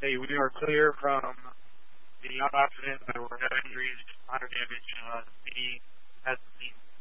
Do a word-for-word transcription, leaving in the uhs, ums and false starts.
say we are clear from the accident. There were no injuries, minor damage. Uh, the city has been